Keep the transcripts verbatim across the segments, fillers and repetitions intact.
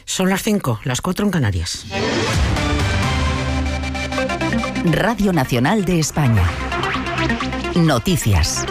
Son las cinco, las cuatro en Canarias. Radio Nacional de España. Noticias.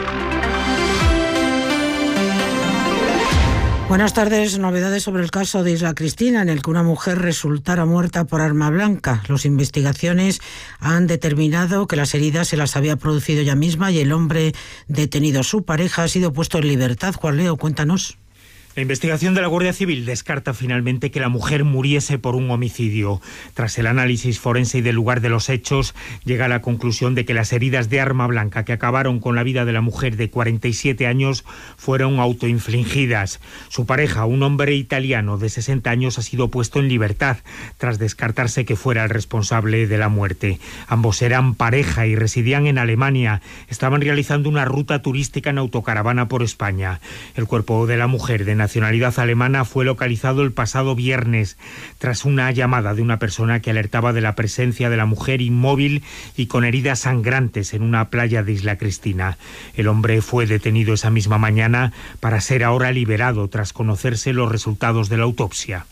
Buenas tardes. Novedades sobre el caso de Isla Cristina, en el que una mujer resultara muerta por arma blanca. Las investigaciones han determinado que las heridas se las había producido ella misma y el hombre detenido, su pareja, ha sido puesto en libertad. Juan Leo, cuéntanos. La investigación de la Guardia Civil descarta finalmente que la mujer muriese por un homicidio. Tras el análisis forense y del lugar de los hechos, llega a la conclusión de que las heridas de arma blanca que acabaron con la vida de la mujer de cuarenta y siete años fueron autoinfligidas. Su pareja, un hombre italiano de sesenta años, ha sido puesto en libertad tras descartarse que fuera el responsable de la muerte. Ambos eran pareja y residían en Alemania. Estaban realizando una ruta turística en autocaravana por España. El cuerpo de la mujer, de nacionalidad alemana, fue localizado el pasado viernes tras una llamada de una persona que alertaba de la presencia de la mujer inmóvil y con heridas sangrantes en una playa de Isla Cristina. El hombre fue detenido esa misma mañana para ser ahora liberado tras conocerse los resultados de la autopsia.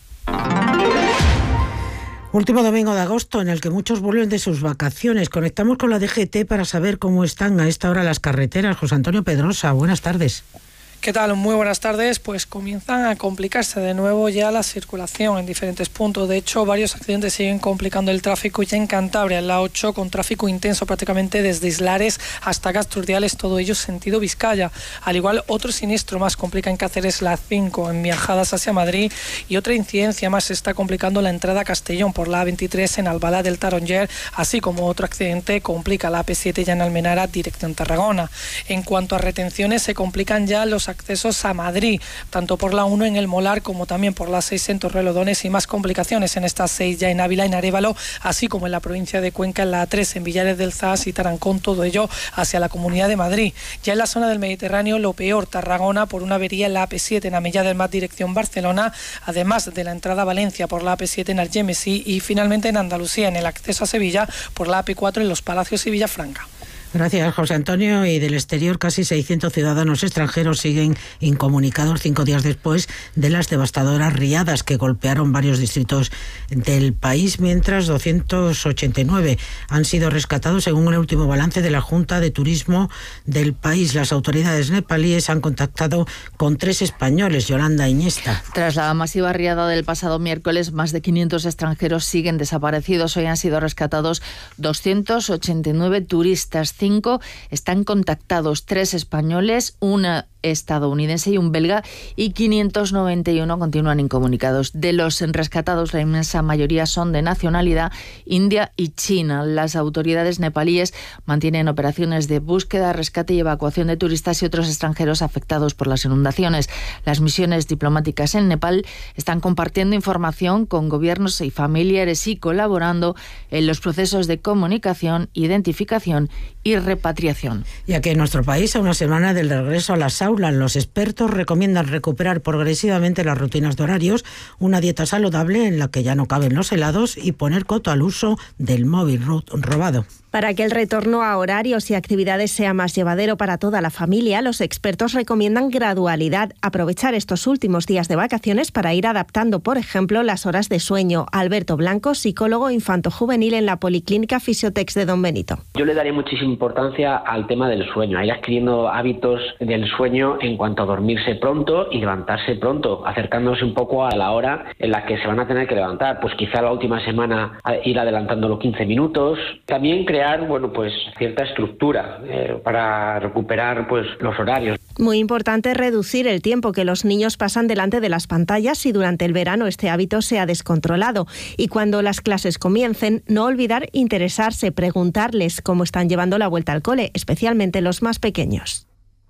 Último domingo de agosto en el que muchos vuelven de sus vacaciones. Conectamos con la D G T para saber cómo están a esta hora las carreteras. José Antonio Pedrosa, buenas tardes. ¿Qué tal? Muy buenas tardes. Pues comienzan a complicarse de nuevo ya la circulación en diferentes puntos. De hecho, varios accidentes siguen complicando el tráfico ya en Cantabria, en la ocho, con tráfico intenso prácticamente desde Islares hasta Casturdiales, todo ello sentido Vizcaya. Al igual, otro siniestro más complica en Cáceres la cinco, en viajadas hacia Madrid, y otra incidencia más se está complicando la entrada a Castellón por la A veintitrés en Albalá del Taronger, así como otro accidente complica la A P siete ya en Almenara, dirección Tarragona. En cuanto a retenciones, se complican ya los accesos a Madrid, tanto por la uno en el Molar como también por la seis en Torrelodones, y más complicaciones en esta seis ya en Ávila, en Arévalo, así como en la provincia de Cuenca, en la A tres en Villares del Zas y Tarancón, todo ello hacia la Comunidad de Madrid. Ya en la zona del Mediterráneo, lo peor, Tarragona por una avería en la A P siete en Amellá del Mar, dirección Barcelona, además de la entrada a Valencia por la A P siete en Algemesí, y finalmente en Andalucía en el acceso a Sevilla por la A P cuatro en Los Palacios y Villafranca. Gracias, José Antonio. Y del exterior, casi seiscientos ciudadanos extranjeros siguen incomunicados cinco días después de las devastadoras riadas que golpearon varios distritos del país, mientras doscientos ochenta y nueve han sido rescatados, según el último balance de la Junta de Turismo del país. Las autoridades nepalíes han contactado con tres españoles. Yolanda Iñesta. Tras la masiva riada del pasado miércoles, más de quinientos extranjeros siguen desaparecidos. Hoy han sido rescatados doscientos ochenta y nueve turistas. Cinco están contactados, tres españoles, una estadounidense y un belga, y quinientos noventa y uno continúan incomunicados. De los rescatados, la inmensa mayoría son de nacionalidad india y china. Las autoridades nepalíes mantienen operaciones de búsqueda, rescate y evacuación de turistas y otros extranjeros afectados por las inundaciones. Las misiones diplomáticas en Nepal están compartiendo información con gobiernos y familiares y colaborando en los procesos de comunicación, identificación y repatriación. Y aquí en nuestro país, a una semana del regreso a las aulas, los expertos recomiendan recuperar progresivamente las rutinas de horarios, una dieta saludable en la que ya no caben los helados y poner coto al uso del móvil robado. Para que el retorno a horarios y actividades sea más llevadero para toda la familia, los expertos recomiendan gradualidad, aprovechar estos últimos días de vacaciones para ir adaptando, por ejemplo, las horas de sueño. Alberto Blanco, psicólogo infanto-juvenil en la Policlínica Fisiotex de Don Benito. Yo le daré muchísima importancia al tema del sueño, a ir adquiriendo hábitos del sueño en cuanto a dormirse pronto y levantarse pronto, acercándose un poco a la hora en la que se van a tener que levantar. Pues quizá la última semana ir adelantándolo quince minutos. También crear bueno, pues cierta estructura eh, para recuperar pues los horarios. Muy importante reducir el tiempo que los niños pasan delante de las pantallas si durante el verano este hábito se ha descontrolado. Y cuando las clases comiencen, no olvidar interesarse, preguntarles cómo están llevando la vuelta al cole, especialmente los más pequeños.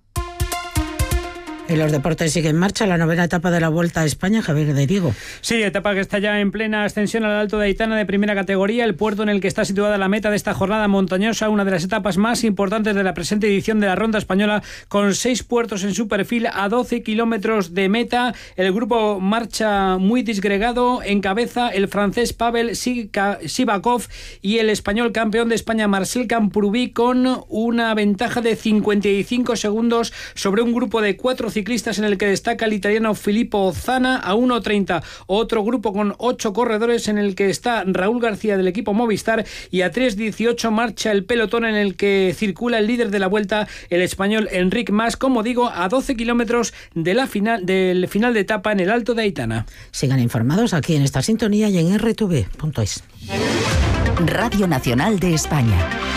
En los deportes sigue en marcha la novena etapa de la Vuelta a España. Javier de Diego. Sí, etapa que está ya en plena ascensión al Alto de Aitana de primera categoría, el puerto en el que está situada la meta de esta jornada montañosa, una de las etapas más importantes de la presente edición de la Ronda Española, con seis puertos en su perfil a doce kilómetros de meta. El grupo marcha muy disgregado, encabeza el francés Pavel Sivakov y el español campeón de España Marcel Camprubí, con una ventaja de cincuenta y cinco segundos sobre un grupo de cuatro ciclistas ciclistas en el que destaca el italiano Filippo Zana a uno treinta. Otro grupo con ocho corredores en el que está Raúl García del equipo Movistar, y a tres dieciocho marcha el pelotón en el que circula el líder de la Vuelta, el español Enric Mas, como digo, a doce kilómetros de la final, del final de etapa en el Alto de Aitana. Sigan informados aquí en esta sintonía y en erre te ve punto es. Radio Nacional de España.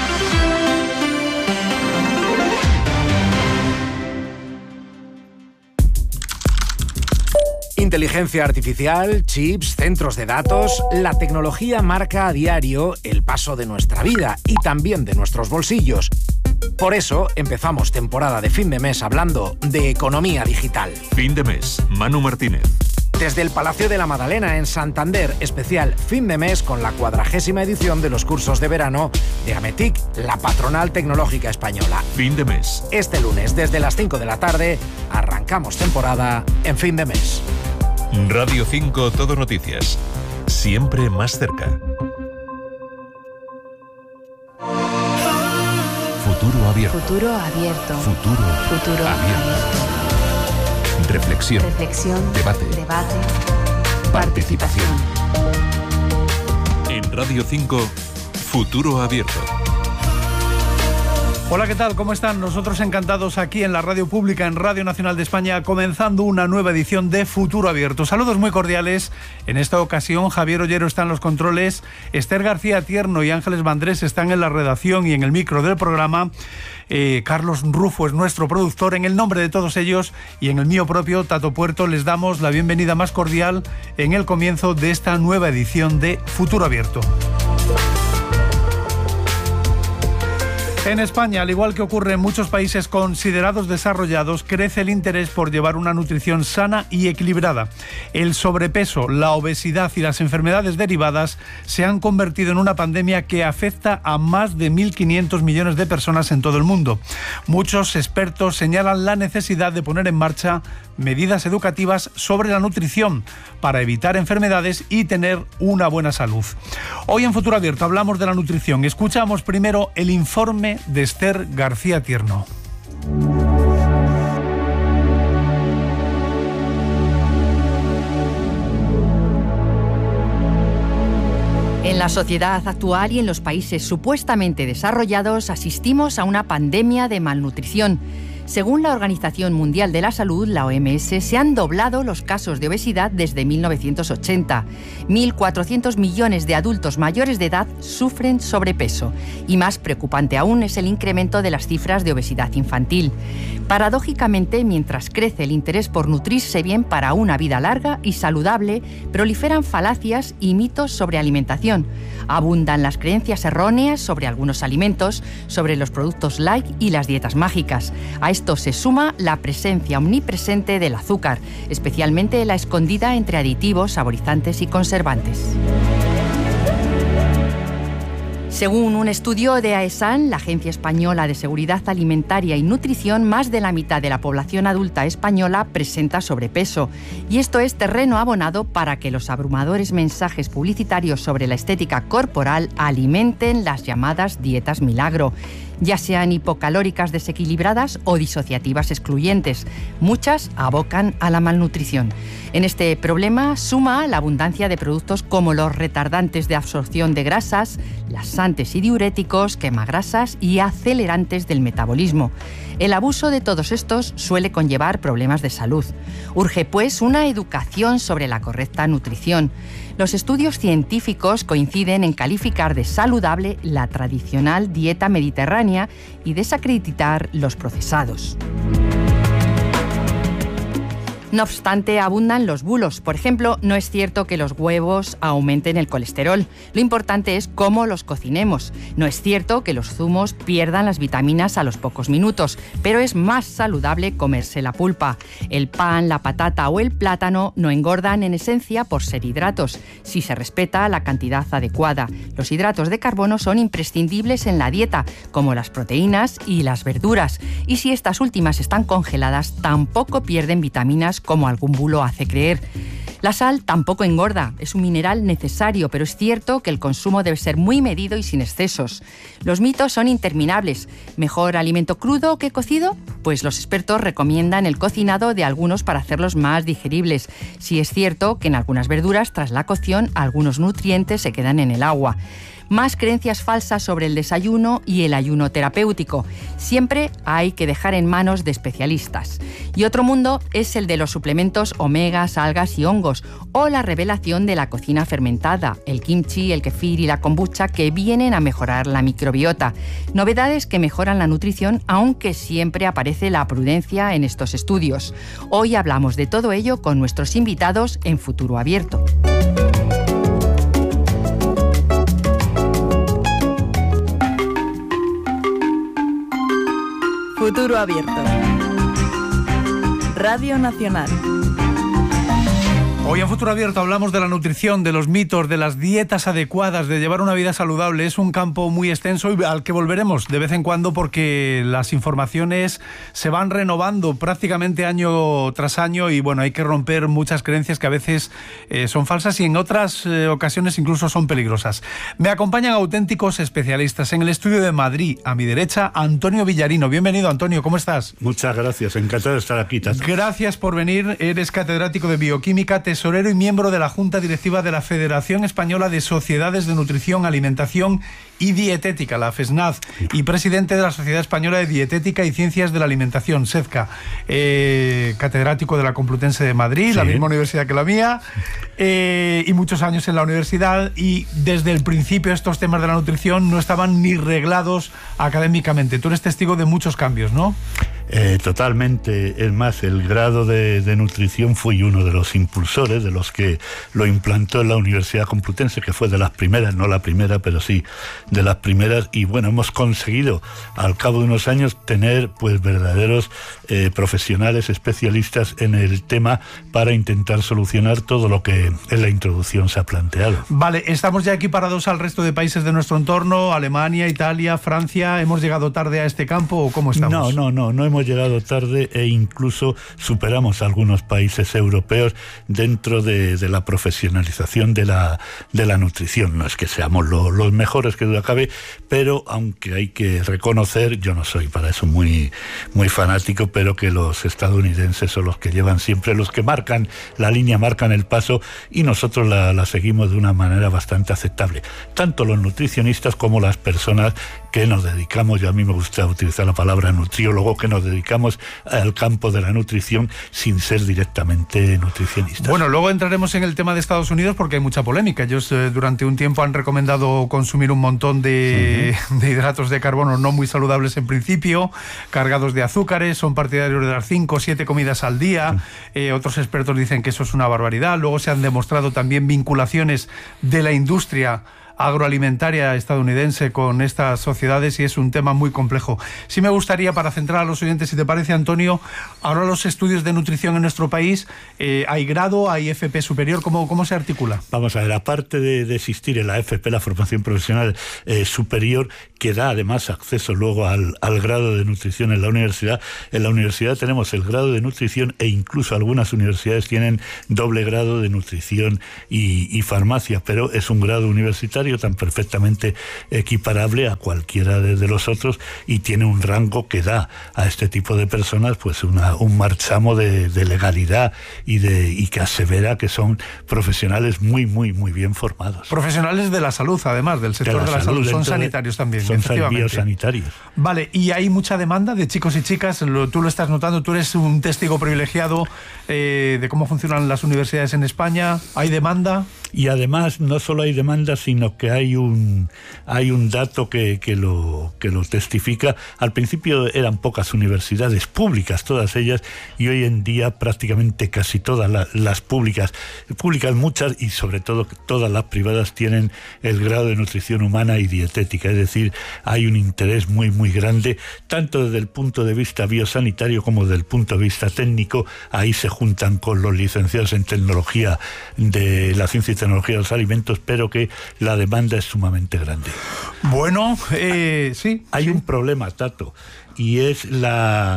Inteligencia artificial, chips, centros de datos, la tecnología marca a diario el paso de nuestra vida y también de nuestros bolsillos. Por eso empezamos temporada de fin de mes hablando de economía digital. Fin de mes, Manu Martínez. Desde el Palacio de la Madalena en Santander, especial fin de mes con la cuadragésima edición de los cursos de verano de Ametic, la patronal tecnológica española. Fin de mes. Este lunes, desde las cinco de la tarde, arrancamos temporada en fin de mes. Radio cinco Todo Noticias. Siempre más cerca. Futuro abierto. Futuro abierto. Futuro, Futuro abierto. abierto. Reflexión. Reflexión. Debate. Debate. Participación. En Radio cinco, Futuro abierto. Hola, ¿qué tal? ¿Cómo están? Nosotros encantados aquí en la radio pública, en Radio Nacional de España, comenzando una nueva edición de Futuro Abierto. Saludos muy cordiales. En esta ocasión, Javier Ollero está en los controles, Esther García Tierno y Ángeles Vandrés están en la redacción y en el micro del programa. Eh, Carlos Rufo es nuestro productor. En el nombre de todos ellos y en el mío propio, Tato Puerto, les damos la bienvenida más cordial en el comienzo de esta nueva edición de Futuro Abierto. En España, al igual que ocurre en muchos países considerados desarrollados, crece el interés por llevar una nutrición sana y equilibrada. El sobrepeso, la obesidad y las enfermedades derivadas se han convertido en una pandemia que afecta a más de mil quinientos millones de personas en todo el mundo. Muchos expertos señalan la necesidad de poner en marcha medidas educativas sobre la nutrición para evitar enfermedades y tener una buena salud. Hoy en Futuro Abierto hablamos de la nutrición. Escuchamos primero el informe de Esther García Tierno. En la sociedad actual y en los países supuestamente desarrollados asistimos a una pandemia de malnutrición. Según la Organización Mundial de la Salud, la O M S, se han doblado los casos de obesidad desde mil novecientos ochenta. mil cuatrocientos millones de adultos mayores de edad sufren sobrepeso. Y más preocupante aún es el incremento de las cifras de obesidad infantil. Paradójicamente, mientras crece el interés por nutrirse bien para una vida larga y saludable, proliferan falacias y mitos sobre alimentación. Abundan las creencias erróneas sobre algunos alimentos, sobre los productos light y las dietas mágicas. A esto se suma la presencia omnipresente del azúcar, especialmente la escondida entre aditivos, saborizantes y conservantes. Según un estudio de AESAN, la Agencia Española de Seguridad Alimentaria y Nutrición, más de la mitad de la población adulta española presenta sobrepeso. Y esto es terreno abonado para que los abrumadores mensajes publicitarios sobre la estética corporal alimenten las llamadas dietas milagro, ya sean hipocalóricas desequilibradas o disociativas excluyentes. Muchas abocan a la malnutrición. En este problema suma la abundancia de productos como los retardantes de absorción de grasas, laxantes y diuréticos, quemagrasas y acelerantes del metabolismo. El abuso de todos estos suele conllevar problemas de salud. Urge, pues, una educación sobre la correcta nutrición. Los estudios científicos coinciden en calificar de saludable la tradicional dieta mediterránea y desacreditar los procesados. No obstante, abundan los bulos. Por ejemplo, no es cierto que los huevos aumenten el colesterol. Lo importante es cómo los cocinemos. No es cierto que los zumos pierdan las vitaminas a los pocos minutos, pero es más saludable comerse la pulpa. El pan, la patata o el plátano no engordan en esencia por ser hidratos, si se respeta la cantidad adecuada. Los hidratos de carbono son imprescindibles en la dieta, como las proteínas y las verduras. Y si estas últimas están congeladas, tampoco pierden vitaminas como algún bulo hace creer. La sal tampoco engorda, es un mineral necesario, pero es cierto que el consumo debe ser muy medido y sin excesos. Los mitos son interminables. ¿Mejor alimento crudo que cocido? Pues los expertos recomiendan el cocinado de algunos para hacerlos más digeribles. Sí es cierto que en algunas verduras, tras la cocción, algunos nutrientes se quedan en el agua. Más creencias falsas sobre el desayuno y el ayuno terapéutico. Siempre hay que dejar en manos de especialistas. Y otro mundo es el de los suplementos omegas, algas y hongos, o la revelación de la cocina fermentada, el kimchi, el kefir y la kombucha, que vienen a mejorar la microbiota. Novedades que mejoran la nutrición, aunque siempre aparece la prudencia en estos estudios. Hoy hablamos de todo ello con nuestros invitados en Futuro Abierto. Futuro Abierto. Radio Nacional. Hoy en Futuro Abierto hablamos de la nutrición, de los mitos, de las dietas adecuadas, de llevar una vida saludable. Es un campo muy extenso y al que volveremos de vez en cuando porque las informaciones se van renovando prácticamente año tras año y bueno, hay que romper muchas creencias que a veces eh, son falsas y en otras eh, ocasiones incluso son peligrosas. Me acompañan auténticos especialistas. En el estudio de Madrid, a mi derecha, Antonio Villarino. Bienvenido, Antonio, ¿cómo estás? Muchas gracias, encantado de estar aquí, Tato. Gracias por venir. Eres catedrático de Bioquímica, tesorero y miembro de la Junta Directiva de la Federación Española de Sociedades de Nutrición, Alimentación y Dietética, la FESNAD, y presidente de la Sociedad Española de Dietética y Ciencias de la Alimentación, SEDCA, eh, catedrático de la Complutense de Madrid, sí, la misma universidad que la mía, eh, y muchos años en la universidad, y desde el principio estos temas de la nutrición no estaban ni reglados académicamente. Tú eres testigo de muchos cambios, ¿no? Eh, totalmente. Es más, el grado de, de nutrición fui uno de los impulsores, de los que lo implantó en la Universidad Complutense, que fue de las primeras, no la primera, pero sí de las primeras. Y bueno, hemos conseguido al cabo de unos años tener pues verdaderos eh, profesionales, especialistas en el tema para intentar solucionar todo lo que en la introducción se ha planteado. Vale, estamos ya equiparados al resto de países de nuestro entorno, Alemania, Italia, Francia. ¿Hemos llegado tarde a este campo o cómo estamos? No, no, no, no hemos Hemos llegado tarde e incluso superamos a algunos países europeos dentro de, de la profesionalización de la, de la nutrición. No es que seamos lo, los mejores, que duda cabe, pero aunque hay que reconocer, yo no soy para eso muy, muy fanático, pero que los estadounidenses son los que llevan siempre, los que marcan la línea, marcan el paso y nosotros la, la seguimos de una manera bastante aceptable. Tanto los nutricionistas como las personas que nos dedicamos, yo a mí me gusta utilizar la palabra nutriólogo, que nos dedicamos al campo de la nutrición sin ser directamente nutricionistas. Bueno, luego entraremos en el tema de Estados Unidos porque hay mucha polémica. Ellos eh, durante un tiempo han recomendado consumir un montón de, uh-huh. de hidratos de carbono no muy saludables en principio, cargados de azúcares, son partidarios de dar cinco o siete comidas al día. Uh-huh. Eh, otros expertos dicen que eso es una barbaridad. Luego se han demostrado también vinculaciones de la industria agroalimentaria estadounidense con estas sociedades y es un tema muy complejo. Sí me gustaría, para centrar a los oyentes, si te parece, Antonio, ahora los estudios de nutrición en nuestro país, eh, ¿hay grado, hay F P superior? ¿Cómo, cómo se articula? Vamos a ver, aparte de, de existir en la F P, la formación profesional eh, superior, que da además acceso luego al, al grado de nutrición en la universidad, en la universidad tenemos el grado de nutrición e incluso algunas universidades tienen doble grado de nutrición y, y farmacia, pero es un grado universitario tan perfectamente equiparable a cualquiera de, de los otros y tiene un rango que da a este tipo de personas pues una, un marchamo de, de legalidad y, de, y que asevera que son profesionales muy, muy, muy bien formados. Profesionales de la salud, además, del sector de la, de la salud, salud. Son sanitarios también. Son biosanitarios. Vale, y hay mucha demanda de chicos y chicas, lo, tú lo estás notando, tú eres un testigo privilegiado eh, de cómo funcionan las universidades en España. ¿Hay demanda? Y además no solo hay demanda, sino que hay un hay un dato que, que lo que lo testifica. Al principio eran pocas universidades públicas, todas ellas, y hoy en día prácticamente casi todas la, las públicas, públicas muchas y sobre todo todas las privadas tienen el grado de nutrición humana y dietética, es decir, hay un interés muy muy grande, tanto desde el punto de vista biosanitario como desde el punto de vista técnico. Ahí se juntan con los licenciados en tecnología de la ciencia y tecnología de los alimentos, pero que la demanda es sumamente grande. Bueno, eh, sí. Hay sí. un problema, Tato, y es la...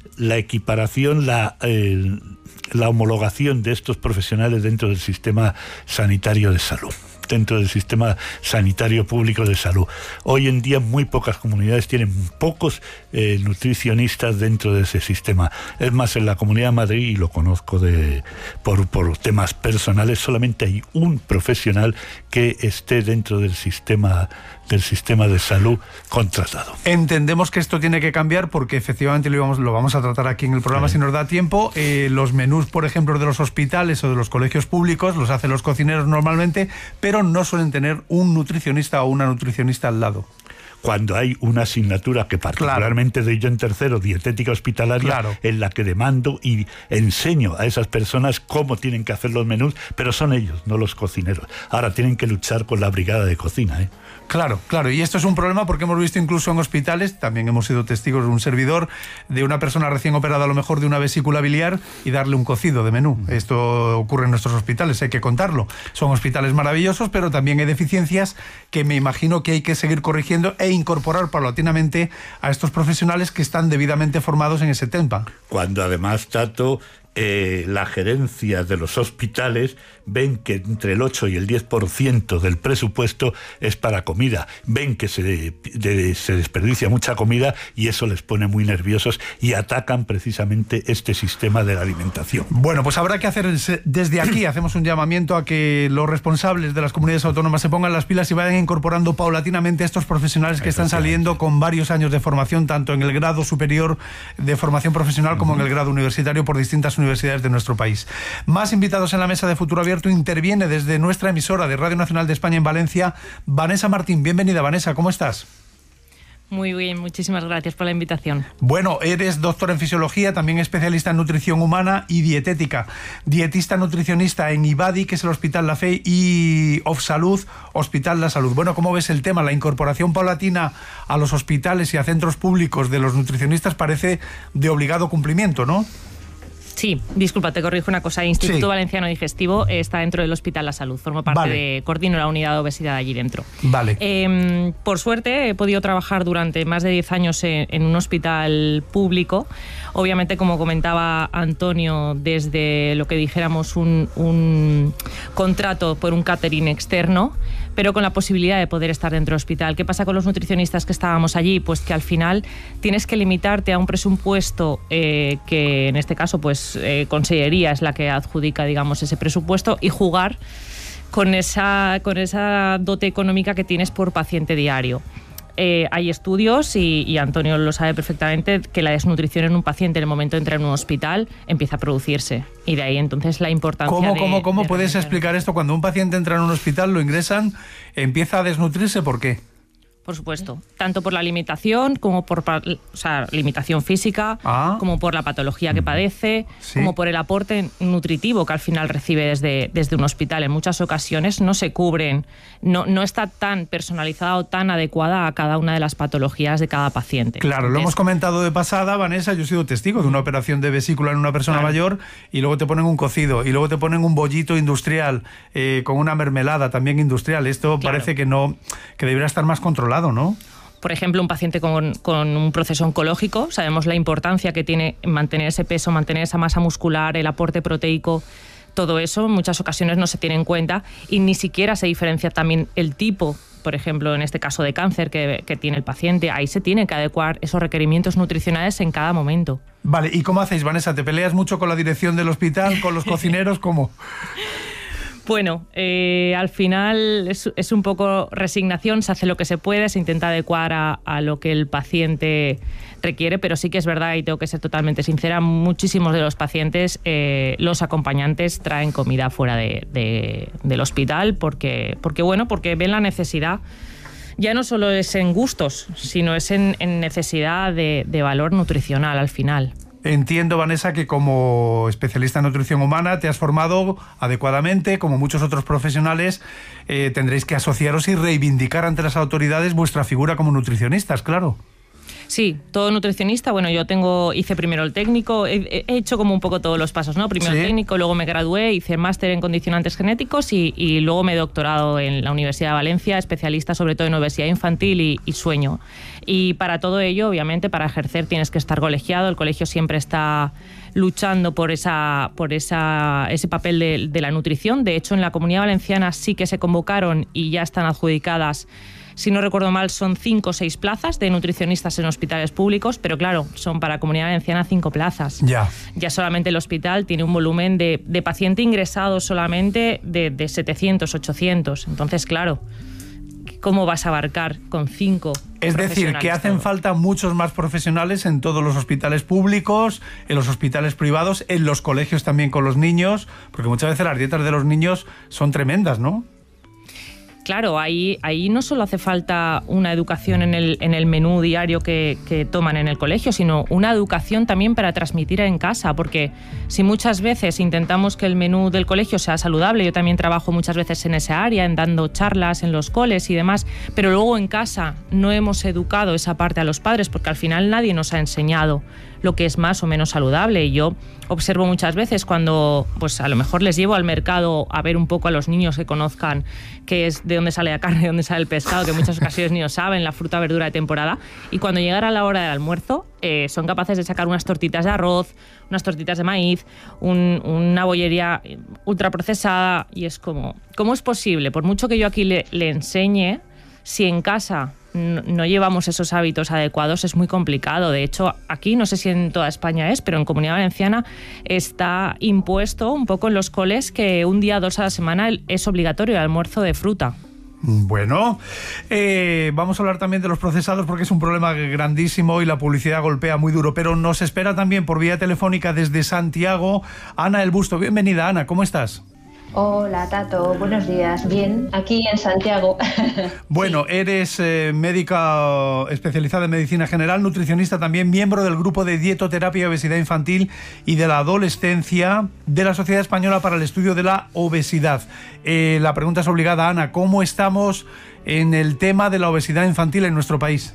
la equiparación, la, eh, la homologación de estos profesionales dentro del sistema sanitario de salud. dentro del sistema sanitario público de salud. Hoy en día muy pocas comunidades tienen pocos eh, nutricionistas dentro de ese sistema. Es más, en la Comunidad de Madrid, y lo conozco de por, por temas personales, solamente hay un profesional que esté dentro del sistema del sistema de salud contratado. Entendemos que esto tiene que cambiar porque efectivamente lo vamos, lo vamos a tratar aquí en el programa, sí, si nos da tiempo. Eh, los menús, por ejemplo, de los hospitales o de los colegios públicos los hacen los cocineros normalmente, pero no suelen tener un nutricionista o una nutricionista al lado. Cuando hay una asignatura que particularmente claro. doy yo en tercero, dietética hospitalaria, claro. en la que demando y enseño a esas personas cómo tienen que hacer los menús, pero son ellos, no los cocineros. Ahora tienen que luchar con la brigada de cocina, ¿eh? Claro, claro, y esto es un problema porque hemos visto incluso en hospitales, también hemos sido testigos de un servidor, de una persona recién operada a lo mejor de una vesícula biliar y darle un cocido de menú. Esto ocurre en nuestros hospitales, hay que contarlo. Son hospitales maravillosos, pero también hay deficiencias que me imagino que hay que seguir corrigiendo e incorporar paulatinamente a estos profesionales que están debidamente formados en ese tema. Cuando además, Tato, eh, la gerencia de los hospitales ven que entre el ocho y el diez por ciento del presupuesto es para comida, ven que se, de, se desperdicia mucha comida y eso les pone muy nerviosos y atacan precisamente este sistema de la alimentación. Bueno, pues habrá que hacer desde aquí, hacemos un llamamiento a que los responsables de las comunidades autónomas se pongan las pilas y vayan incorporando paulatinamente a estos profesionales que están saliendo con varios años de formación, tanto en el grado superior de formación profesional como uh-huh. en el grado universitario por distintas universidades de nuestro país. Más invitados en la mesa de Futuro Abierto. Interviene desde nuestra emisora de Radio Nacional de España en Valencia, Vanessa Martín. Bienvenida, Vanessa, ¿cómo estás? Muy bien, muchísimas gracias por la invitación. Bueno, eres doctora en fisiología, también especialista en nutrición humana y dietética, dietista nutricionista en IBADI, que es el Hospital La Fe, y Ofsalud, Hospital La Salud. Bueno, ¿cómo ves el tema? La incorporación paulatina a los hospitales y a centros públicos de los nutricionistas parece de obligado cumplimiento, ¿no? Sí, disculpa, te corrijo una cosa. El Instituto sí. Valenciano Digestivo está dentro del Hospital La Salud. Formo parte vale. de, coordino la unidad de obesidad allí dentro. Vale. Eh, por suerte he podido trabajar durante más de diez años en, en un hospital público. Obviamente, como comentaba Antonio, desde lo que dijéramos un, un contrato por un catering externo, pero con la posibilidad de poder estar dentro del hospital. ¿Qué pasa con los nutricionistas que estábamos allí? Pues que al final tienes que limitarte a un presupuesto eh, que en este caso pues eh, Consellería es la que adjudica, digamos, ese presupuesto y jugar con esa, con esa dote económica que tienes por paciente diario. Eh, hay estudios, y, y Antonio lo sabe perfectamente, que la desnutrición en un paciente en el momento de entrar en un hospital empieza a producirse. Y de ahí entonces la importancia ¿Cómo, de... ¿Cómo, cómo de puedes realizar. explicar esto? Cuando un paciente entra en un hospital, lo ingresan, empieza a desnutrirse, ¿por qué? Por supuesto, tanto por la limitación como por o sea, limitación física, ah. como por la patología que padece, sí. como por el aporte nutritivo que al final recibe desde, desde un hospital. En muchas ocasiones no se cubren, no, no está tan personalizada o tan adecuada a cada una de las patologías de cada paciente. Claro, Entonces, lo hemos comentado de pasada, Vanessa, yo he sido testigo de una operación de vesícula en una persona claro. mayor y luego te ponen un cocido y luego te ponen un bollito industrial eh, con una mermelada también industrial. Esto claro. parece que no, que debería estar más controlado, ¿no? Por ejemplo, un paciente con, con un proceso oncológico, sabemos la importancia que tiene mantener ese peso, mantener esa masa muscular, el aporte proteico, todo eso en muchas ocasiones no se tiene en cuenta y ni siquiera se diferencia también el tipo, por ejemplo, en este caso de cáncer que, que tiene el paciente. Ahí se tienen que adecuar esos requerimientos nutricionales en cada momento. Vale, ¿y cómo hacéis, Vanessa? ¿Te peleas mucho con la dirección del hospital, con los cocineros? ¿Cómo? Bueno, eh, al final es, es un poco resignación, se hace lo que se puede, se intenta adecuar a, a lo que el paciente requiere, pero sí que es verdad, y tengo que ser totalmente sincera, muchísimos de los pacientes, eh, los acompañantes traen comida fuera de, de, del hospital porque, porque, bueno, porque ven la necesidad. Ya no solo es en gustos, sino es en, en necesidad de, de valor nutricional al final. Entiendo, Vanessa, que como especialista en nutrición humana te has formado adecuadamente, como muchos otros profesionales, eh, tendréis que asociaros y reivindicar ante las autoridades vuestra figura como nutricionistas, claro. Sí, todo nutricionista. Bueno, yo tengo hice primero el técnico, he, he hecho como un poco todos los pasos, ¿no? Primero ¿Sí? el técnico, luego me gradué, hice máster en condicionantes genéticos y, y luego me he doctorado en la Universidad de Valencia, especialista sobre todo en obesidad infantil y, y sueño. Y para todo ello, obviamente, para ejercer tienes que estar colegiado. El colegio siempre está luchando por esa por esa ese papel de, de la nutrición. De hecho, en la Comunidad Valenciana sí que se convocaron y ya están adjudicadas, si no recuerdo mal, son cinco o seis plazas de nutricionistas en hospitales públicos, pero claro, son para Comunidad Valenciana cinco plazas. Ya. Ya solamente el hospital tiene un volumen de, de paciente ingresado solamente de, de setecientos, ochocientos. Entonces, claro, ¿cómo vas a abarcar con cinco? Es decir, que hacen todo. falta muchos más profesionales en todos los hospitales públicos, en los hospitales privados, en los colegios también con los niños, porque muchas veces las dietas de los niños son tremendas, ¿no? Claro, ahí, ahí no solo hace falta una educación en el, en el menú diario que, que toman en el colegio, sino una educación también para transmitir en casa, porque si muchas veces intentamos que el menú del colegio sea saludable, yo también trabajo muchas veces en esa área, en dando charlas en los coles y demás, pero luego en casa no hemos educado esa parte a los padres, porque al final nadie nos ha enseñado lo que es más o menos saludable. Y yo observo muchas veces cuando pues a lo mejor les llevo al mercado a ver un poco a los niños, que conozcan qué es, de dónde sale la carne, de dónde sale el pescado, que en muchas ocasiones ni lo saben, la fruta, verdura de temporada, y cuando llegara la hora del almuerzo eh, son capaces de sacar unas tortitas de arroz, unas tortitas de maíz, un, una bollería ultraprocesada, y es como, ¿cómo es posible? Por mucho que yo aquí le, le enseñe, si en casa no llevamos esos hábitos adecuados, es muy complicado. De hecho, aquí, no sé si en toda España es, pero en Comunidad Valenciana está impuesto un poco en los coles que un día, dos a la semana es obligatorio el almuerzo de fruta. Bueno, eh, vamos a hablar también de los procesados, porque es un problema grandísimo y la publicidad golpea muy duro, pero nos espera también por vía telefónica desde Santiago Ana El Busto. Bienvenida, Ana, ¿cómo estás? Hola, Tato, buenos días. Bien, aquí en Santiago. Bueno, sí. Eres eh, médica especializada en medicina general, nutricionista también, miembro del grupo de dietoterapia y obesidad infantil y de la adolescencia de la Sociedad Española para el Estudio de la Obesidad. Eh, la pregunta es obligada, Ana, ¿cómo estamos en el tema de la obesidad infantil en nuestro país?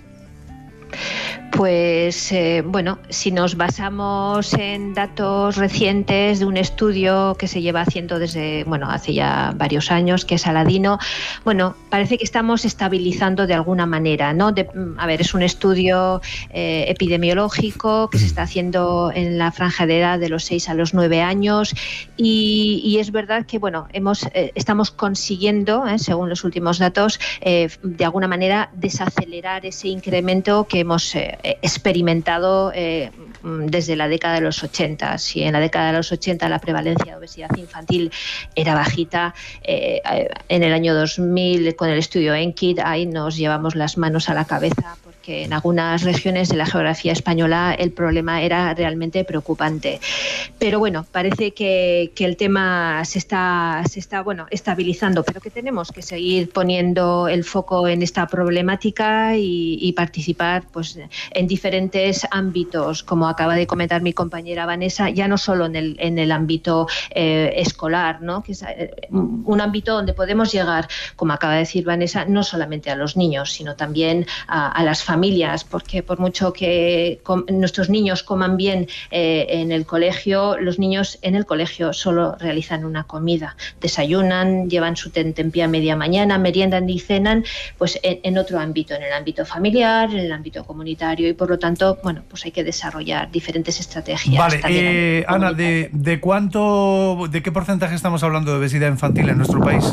Pues eh, bueno, si nos basamos en datos recientes de un estudio que se lleva haciendo desde, bueno, hace ya varios años, que es Aladino, bueno, parece que estamos estabilizando de alguna manera, ¿no? De, a ver, es un estudio eh, epidemiológico que se está haciendo en la franja de edad de los seis a los nueve años y, y es verdad que, bueno, hemos, eh, estamos consiguiendo, eh, según los últimos datos, eh, de alguna manera desacelerar ese incremento que hemos eh, experimentado eh, desde la década de los ochenta. Si en la década de los ochenta la prevalencia de obesidad infantil era bajita, eh, en el año dos mil con el estudio ENKID ahí nos llevamos las manos a la cabeza, porque en algunas regiones de la geografía española el problema era realmente preocupante. Pero bueno, parece que, que el tema se está, se está bueno, estabilizando, pero que tenemos que seguir poniendo el foco en esta problemática y, y participar pues, en diferentes ámbitos, como acaba de comentar mi compañera Vanessa, ya no solo en el, en el ámbito eh, escolar, ¿no? Que es un ámbito donde podemos llegar, como acaba de decir Vanessa, no solamente a los niños, sino también a, a las familias, porque por mucho que com- nuestros niños coman bien eh, en el colegio, los niños en el colegio solo realizan una comida, desayunan, llevan su tentempié a media mañana, meriendan y cenan, pues en, en otro ámbito, en el ámbito familiar, en el ámbito comunitario, y por lo tanto, bueno, pues hay que desarrollar diferentes estrategias. Vale, eh, Ana, ¿de, ¿de cuánto, de qué porcentaje estamos hablando de obesidad infantil en nuestro país?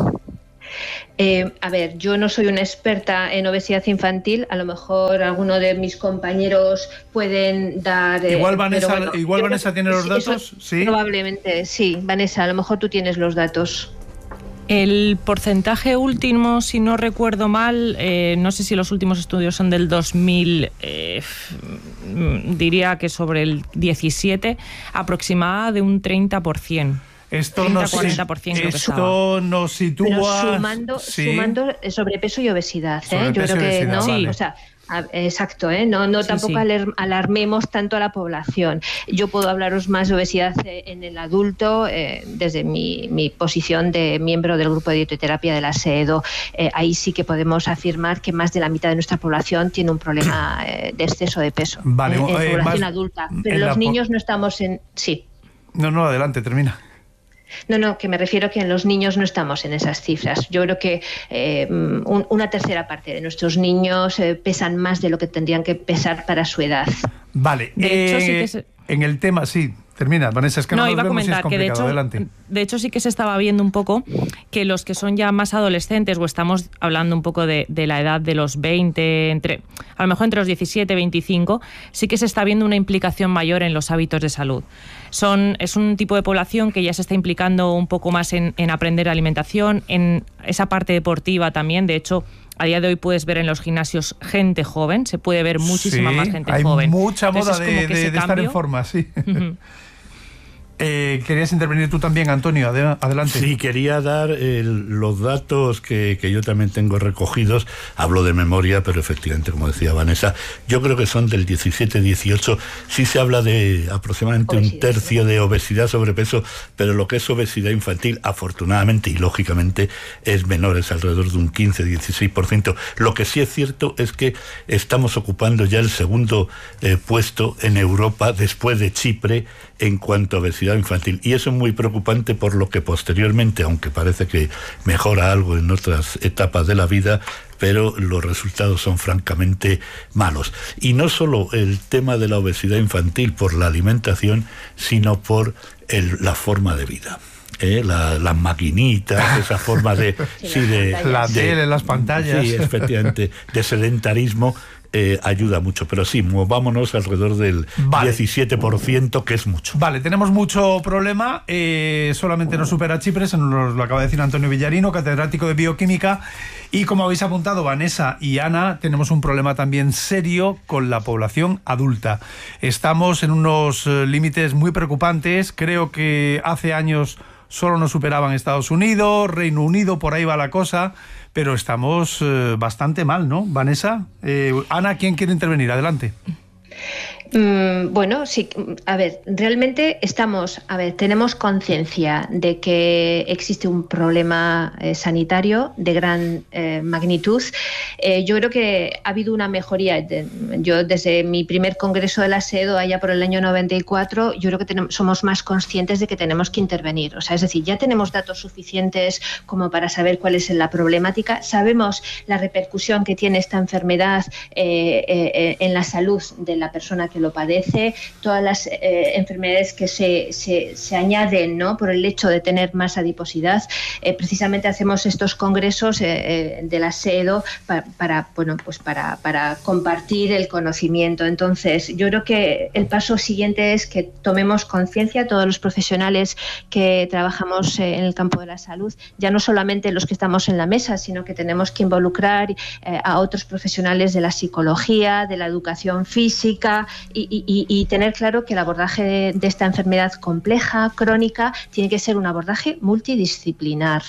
Eh, a ver, yo no soy una experta en obesidad infantil, a lo mejor alguno de mis compañeros pueden dar... Eh, igual Vanessa, bueno, igual Vanessa tiene los datos, ¿sí? Probablemente, sí. Vanessa, a lo mejor tú tienes los datos. El porcentaje último, si no recuerdo mal, eh, no sé si los últimos estudios son del dos mil, eh, diría que sobre el diecisiete, aproximada de un treinta por ciento. Esto, nos, esto nos sitúa... Pero sumando, sí. sumando sobrepeso y obesidad, ¿eh? Sobrepeso Yo creo que no, sí. O sea, Exacto, ¿eh? no, no Sí, tampoco sí. alarmemos tanto a la población. Yo puedo hablaros más de obesidad en el adulto eh, desde mi, mi posición de miembro del grupo de dietoterapia de la SEDO. Eh, ahí sí que podemos afirmar que más de la mitad de nuestra población tiene un problema eh, de exceso de peso. Vale, en eh, población más, adulta. Pero en los la niños no estamos en... Sí. No, no, adelante, termina. No, no, que me refiero que en los niños no estamos en esas cifras. Yo creo que eh, un, una tercera parte de nuestros niños eh, pesan más de lo que tendrían que pesar para su edad. Vale, De eh, hecho, sí que se- en el tema, sí, termina, Vanessa, es que no, No, nos iba a vemos y es comentar que de complicado, hecho, adelante. de hecho sí que se estaba viendo un poco que los que son ya más adolescentes, o estamos hablando un poco de, de la edad de los veinte, entre, a lo mejor entre los diecisiete y veinticinco, sí que se está viendo una implicación mayor en los hábitos de salud. Son, es un tipo de población que ya se está implicando un poco más en, en aprender alimentación, en esa parte deportiva también. De hecho, a día de hoy puedes ver en los gimnasios gente joven, se puede ver muchísima Sí, más gente hay joven. mucha moda Entonces, es como de, que de- ese de estar en cambio- forma, sí. Ujú. Eh, querías intervenir tú también, Antonio, Ade- adelante. Sí, quería dar eh, los datos que, que yo también tengo recogidos. Hablo de memoria, pero efectivamente, como decía Vanessa, yo creo que son del diecisiete dieciocho. Sí se habla de aproximadamente Obesidad, un tercio de obesidad, sobrepeso, pero lo que es obesidad infantil, afortunadamente y lógicamente, es menor, es alrededor de un quince dieciséis por ciento. Lo que sí es cierto es que estamos ocupando ya el segundo eh, puesto en Europa, después de Chipre, en cuanto a obesidad infantil. Y eso es muy preocupante, por lo que posteriormente, aunque parece que mejora algo en otras etapas de la vida, pero los resultados son francamente malos. Y no solo el tema de la obesidad infantil por la alimentación, sino por el, la forma de vida. ¿Eh? La, las maquinitas, esa forma de... sí, de La de- tele, las pantallas. Sí, efectivamente, de sedentarismo. Eh, ayuda mucho, pero sí, movámonos alrededor del Vale. diecisiete por ciento, que es mucho. Vale, tenemos mucho problema, eh, solamente nos supera Chipre, se nos lo acaba de decir Antonio Villarino, catedrático de bioquímica, y como habéis apuntado Vanessa y Ana, tenemos un problema también serio con la población adulta. Estamos en unos eh, límites muy preocupantes, creo que hace años solo nos superaban Estados Unidos, Reino Unido, por ahí va la cosa, pero estamos eh, bastante mal, ¿no, Vanessa? Eh, Ana, ¿quién quiere intervenir? Adelante. Mm, bueno, sí, a ver, realmente estamos, a ver, tenemos conciencia de que existe un problema eh, sanitario de gran eh, magnitud. Eh, yo creo que ha habido una mejoría. De, yo desde mi primer congreso de la SEDO, allá por el año noventa y cuatro, yo creo que tenemos, somos más conscientes de que tenemos que intervenir. O sea, es decir, ya tenemos datos suficientes como para saber cuál es la problemática. Sabemos la repercusión que tiene esta enfermedad eh, eh, en la salud de la persona que lo padece, todas las eh, enfermedades que se, se, se añaden, ¿no?, por el hecho de tener más adiposidad. Eh, precisamente hacemos estos congresos eh, eh, de la SEDO para, para, bueno, pues para, para compartir el conocimiento. Entonces, yo creo que el paso siguiente es que tomemos conciencia, todos los profesionales que trabajamos eh, en el campo de la salud, ya no solamente los que estamos en la mesa, sino que tenemos que involucrar eh, a otros profesionales de la psicología, de la educación física, Y, y, y tener claro que el abordaje de, de esta enfermedad compleja, crónica, tiene que ser un abordaje multidisciplinar.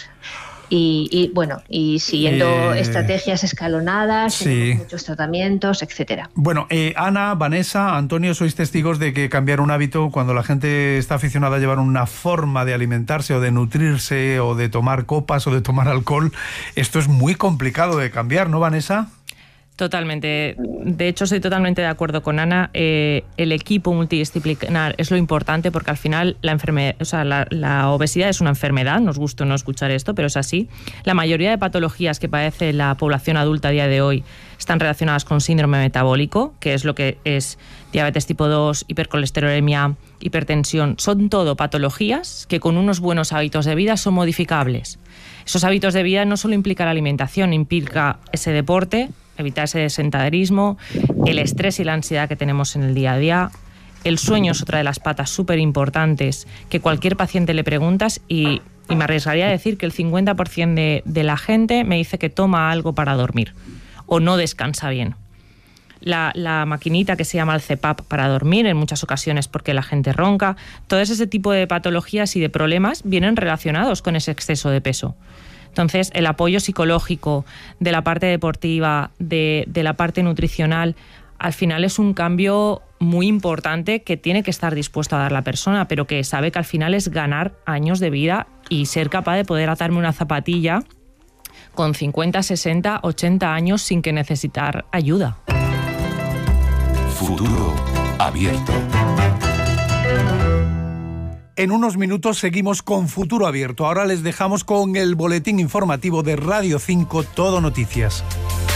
Y, y bueno, y siguiendo Eh, estrategias escalonadas, sí. tenemos muchos tratamientos, etcétera. Bueno, eh, Ana, Vanessa, Antonio, sois testigos de que cambiar un hábito, cuando la gente está aficionada a llevar una forma de alimentarse o de nutrirse o de tomar copas o de tomar alcohol, esto es muy complicado de cambiar, ¿no, Vanessa? Totalmente. De hecho, estoy totalmente de acuerdo con Ana. Eh, el equipo multidisciplinar es lo importante, porque al final la enfermedad, o sea, la, la obesidad es una enfermedad, nos gusta no escuchar esto, pero es así. La mayoría de patologías que padece la población adulta a día de hoy están relacionadas con síndrome metabólico, que es lo que es diabetes tipo dos, hipercolesterolemia, hipertensión. Son todo patologías que con unos buenos hábitos de vida son modificables. Esos hábitos de vida no solo implican la alimentación, implica ese deporte, evitar ese sedentarismo, el estrés y la ansiedad que tenemos en el día a día. El sueño es otra de las patas súper importantes que cualquier paciente le preguntas, y, y me arriesgaría a decir que el cincuenta por ciento de, de la gente me dice que toma algo para dormir o no descansa bien. La, la maquinita que se llama el C PAP para dormir, en muchas ocasiones porque la gente ronca. Todo ese tipo de patologías y de problemas vienen relacionados con ese exceso de peso. Entonces, el apoyo psicológico de la parte deportiva, de, de la parte nutricional, al final es un cambio muy importante que tiene que estar dispuesto a dar la persona, pero que sabe que al final es ganar años de vida y ser capaz de poder atarme una zapatilla con cincuenta, sesenta, ochenta años sin que necesitar ayuda. Futuro abierto. En unos minutos seguimos con Futuro Abierto. Ahora les dejamos con el boletín informativo de Radio cinco, Todo Noticias.